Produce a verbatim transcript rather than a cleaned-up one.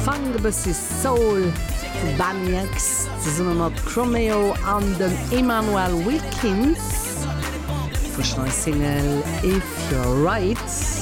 Funk bis Soul Banyax mat Chromeo an dem Emmanuel Wilkins Verschnei Single If You're Right.